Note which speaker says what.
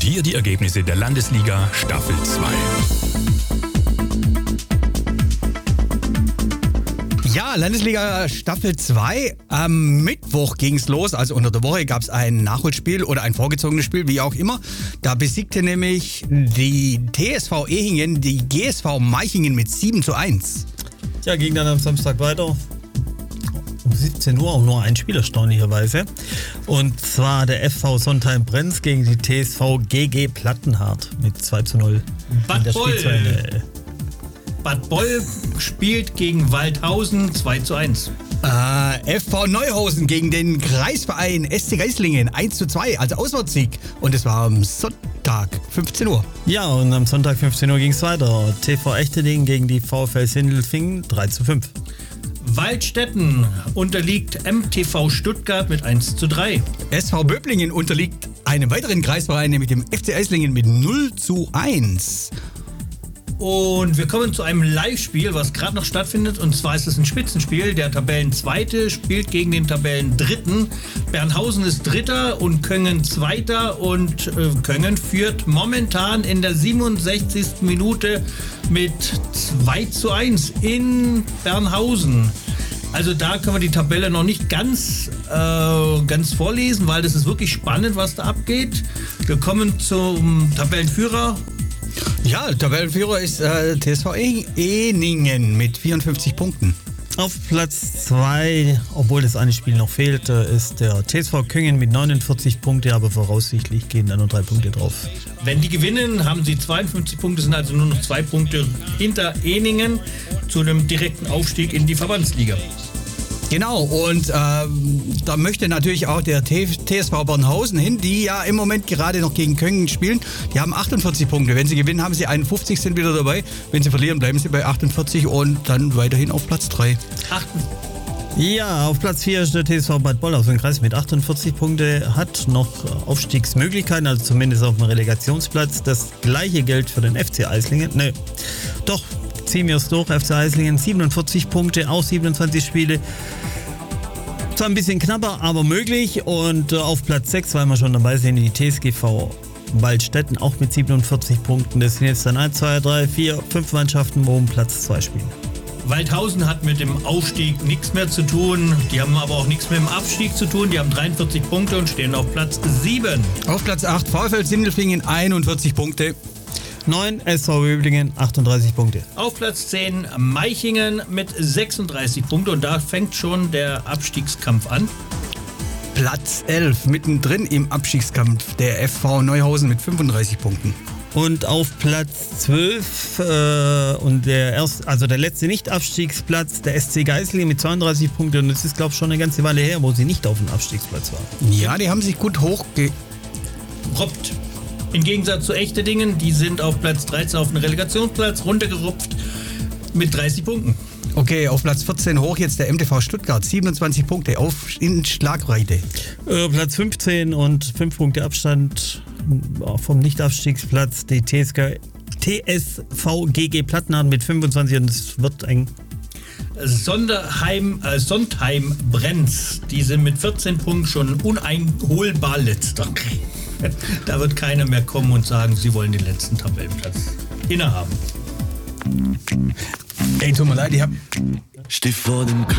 Speaker 1: Und hier die Ergebnisse der Landesliga Staffel 2.
Speaker 2: Ja, Landesliga Staffel 2. Am Mittwoch ging's los, also unter der Woche gab's ein Nachholspiel oder ein vorgezogenes Spiel, wie auch immer. Da besiegte nämlich die TSV Ehingen die GSV Meichingen mit 7:1.
Speaker 3: Ja, ging dann am Samstag weiter. Um 17 Uhr auch nur ein Spiel erstaunlicherweise. Und zwar der FV Sontheim-Brenz gegen die TSV GG Plattenhardt mit 2:0.
Speaker 4: Bad Boll spielt gegen Waldhausen 2:1.
Speaker 2: FV Neuhausen gegen den Kreisverein SC Geislingen 1:2, also Auswärtssieg. Und es war am Sonntag 15 Uhr.
Speaker 3: Ja, und am Sonntag 15 Uhr ging es weiter. TV Echterdingen gegen die VfL Sindelfingen 3:5.
Speaker 4: Waldstätten unterliegt MTV Stuttgart mit 1:3.
Speaker 2: SV Böblingen unterliegt einem weiteren Kreisverein, nämlich dem FC Eislingen mit 0:1.
Speaker 4: Und wir kommen zu einem Live-Spiel, was gerade noch stattfindet. Und zwar ist es ein Spitzenspiel. Der Tabellenzweite spielt gegen den Tabellendritten. Bernhausen ist Dritter und Köngen Zweiter. Und Köngen führt momentan in der 67. Minute mit 2:1 in Bernhausen. Also da können wir die Tabelle noch nicht ganz vorlesen, weil das ist wirklich spannend, was da abgeht. Wir kommen zum Tabellenführer.
Speaker 2: Ja, Tabellenführer ist TSV Ehingen mit 54 Punkten.
Speaker 3: Auf Platz 2, obwohl das eine Spiel noch fehlt, ist der TSV Köngen mit 49 Punkte, aber voraussichtlich gehen da nur 3 Punkte drauf.
Speaker 4: Wenn die gewinnen, haben sie 52 Punkte, sind also nur noch 2 Punkte hinter Ehingen zu einem direkten Aufstieg in die Verbandsliga.
Speaker 2: Genau, und da möchte natürlich auch der TSV Bernhausen hin, die ja im Moment gerade noch gegen Köngen spielen. Die haben 48 Punkte. Wenn sie gewinnen, haben sie 51, sind wieder dabei. Wenn sie verlieren, bleiben sie bei 48 und dann weiterhin auf Platz 3.
Speaker 3: Ja, auf Platz 4 ist der TSV Bad Boll aus dem Kreis mit 48 Punkte, hat noch Aufstiegsmöglichkeiten, also zumindest auf dem Relegationsplatz. Das gleiche gilt für den FC Eislingen. Ziehen wir es durch. FC Eislingen 47 Punkte, auch 27 Spiele. Zwar ein bisschen knapper, aber möglich. Und auf Platz 6, weil wir schon dabei sind, die TSGV Waldstätten auch mit 47 Punkten. Das sind jetzt dann 1, 2, 3, 4, 5 Mannschaften, wo um Platz 2 spielen.
Speaker 4: Waldhausen hat mit dem Aufstieg nichts mehr zu tun. Die haben aber auch nichts mehr mit dem Abstieg zu tun. Die haben 43 Punkte und stehen auf Platz 7.
Speaker 2: Auf Platz 8 VfL Sindelfingen 41 Punkte.
Speaker 3: 9 SV Böblingen 38 Punkte.
Speaker 4: Auf Platz 10 Meichingen mit 36 Punkte und da fängt schon der Abstiegskampf an.
Speaker 2: Platz 11 mittendrin im Abstiegskampf der FV Neuhausen mit 35 Punkten.
Speaker 3: Und auf Platz 12 und der letzte Nicht-Abstiegsplatz, der SC Geislingen mit 32 Punkten. Und das ist, glaube ich, schon eine ganze Weile her, wo sie nicht auf dem Abstiegsplatz waren.
Speaker 2: Ja, die haben sich gut hochgerobbt.
Speaker 4: Im Gegensatz zu Echterdingen, die sind auf Platz 13 auf den Relegationsplatz runtergerupft mit 30 Punkten.
Speaker 2: Okay, auf Platz 14 hoch jetzt der MTV Stuttgart, 27 Punkte in Schlagweite.
Speaker 3: Platz 15 und 5 Punkte Abstand vom Nicht-Abstiegsplatz, die TSV GG Plattenhardt mit 25 und es wird eng.
Speaker 4: Sontheim-Brenz, die sind mit 14 Punkten schon uneinholbar letzter. Da wird keiner mehr kommen und sagen, sie wollen den letzten Tabellenplatz innehaben.
Speaker 2: Ey, tut mir leid, ich hab...
Speaker 5: Steh vor dem